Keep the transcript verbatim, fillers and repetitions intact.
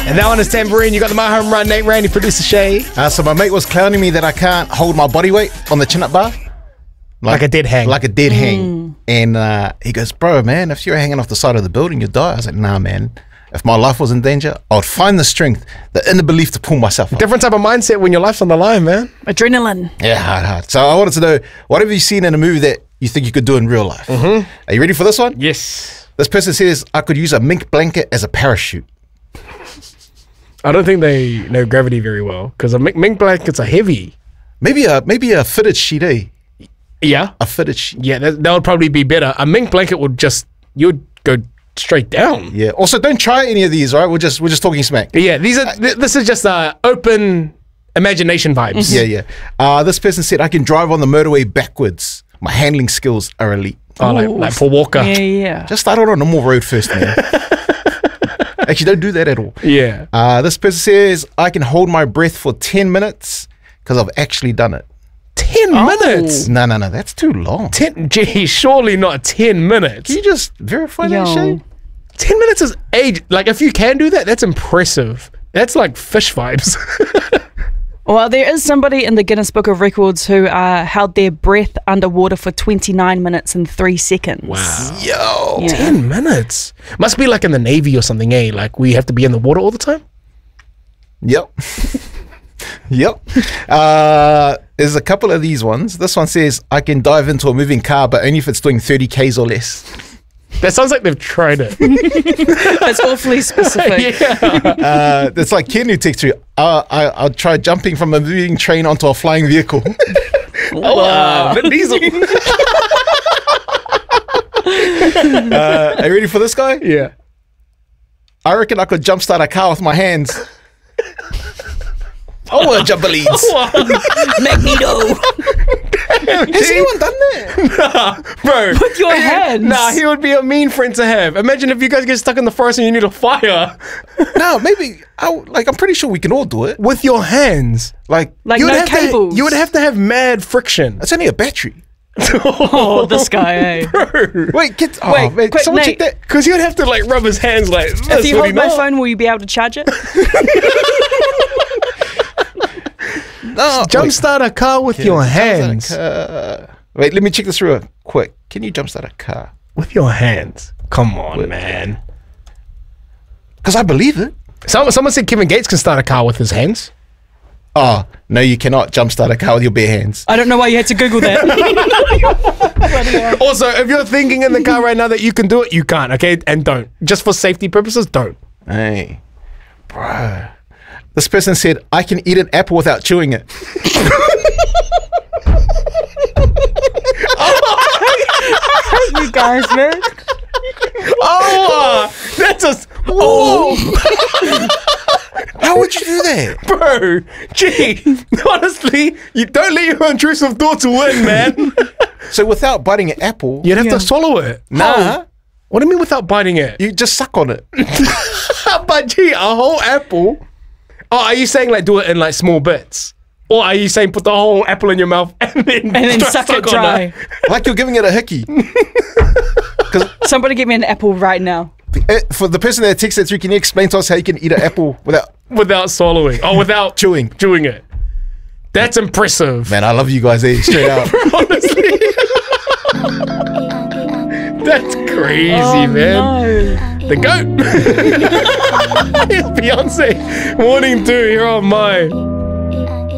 And that one is Tambourine. You got the My Home Run, Nate Randy, producer Shay. Uh, so my mate was clowning me that I can't hold my body weight on the chin-up bar. Like, like a dead hang. Like a dead mm. hang. And uh, he goes, bro, man, if you're hanging off the side of the building, you'd die. I was like, nah, man. If my life was in danger, I would find the strength, the inner belief to pull myself up. Different type of mindset when your life's on the line, man. Adrenaline. Yeah, hard, hard. So I wanted to know, what have you seen in a movie that you think you could do in real life? Mm-hmm. Are you ready for this one? Yes. This person says, I could use a mink blanket as a parachute. I don't think they know gravity very well because a mink, mink blankets are heavy. Maybe a maybe a fitted sheet, eh? Yeah. A fitted sheet. Yeah, that, that would probably be better. A mink blanket would just, you'd go straight down. Yeah. Also, don't try any of these, all right? We're just, we're just talking smack. Yeah, these are, th this is just uh, open imagination vibes. Yeah, yeah. Uh, this person said, I can drive on the motorway backwards. My handling skills are elite. Oh, like, like Paul Walker. Yeah, yeah. Just start on a normal road first, man. Actually, don't do that at all. Yeah. Uh, this person says, I can hold my breath for ten minutes because I've actually done it. ten Oh. minutes? No, no, no. That's too long. ten, gee, surely not ten minutes. Can you just verify that, Yo. Shay? ten minutes is age. Like, if you can do that, that's impressive. That's like fish vibes. Well, there is somebody in the Guinness Book of Records who uh, held their breath underwater for twenty-nine minutes and three seconds. Wow. Yo. Yeah. ten minutes? Must be like in the Navy or something, eh? Like, we have to be in the water all the time? Yep. Yep. Uh, there's a couple of these ones. This one says, I can dive into a moving car, but only if it's doing thirty kays or less. That sounds like they've tried it. That's awfully specific. Yeah. Uh, it's like Ken who texts you, uh, I, I'll try jumping from a moving train onto a flying vehicle. Oh, wow. Vin Diesel. uh, are you ready for this guy? Yeah. I reckon I could jumpstart a car with my hands. Oh, uh, jump leads. Magneto. Has anyone done that? Nah, bro. With your hands. Nah, he would be a mean friend to have. Imagine if you guys get stuck in the forest and you need a fire. No, maybe. I, like, I'm pretty sure we can all do it. With your hands. Like, Like you would no have cables. To, you would have to have mad friction. it's only a battery. Oh, this guy, eh? Bro. Wait, get. Oh, Wait, man, quick, someone Nate. check that. Because you'd have to like rub his hands like this. If you would he hold my not? phone, will you be able to charge it? No, Jumpstart a car with your jumpstart a hands. car. Wait, let me check this real quick. Can you jumpstart a car? With your hands. Come on, man. Because I believe it. Someone, someone said Kevin Gates can start a car with his hands. Oh, no, you cannot jumpstart a car with your bare hands. I don't know why you had to Google that. Also, if you're thinking in the car right now that you can do it, you can't, okay? And don't. Just for safety purposes, don't. Hey, bro. This person said, I can eat an apple without chewing it. You guys, man. Oh, that's a... Oh, How would you do that? bro. Gee, honestly, you don't let your intrusive thoughts win, man. So without biting an apple, You'd have Yeah. to swallow it. nah, What do you mean without biting it? you just suck on it. But gee, a whole apple? Oh, are you saying like do it in like small bits? Or are you saying put the whole apple in your mouth and then, And then try- suck it on dry. Like you're giving it a hickey. Somebody get me an apple right now. Eh, For the person that texted through, can you explain to us how you can eat an apple without that without swallowing? Oh, without chewing? chewing it. That's impressive. Man, I love you guys, eh? Straight out. Honestly. That's crazy, Oh, man. no. The goat. It's Beyonce. Morning two here on my.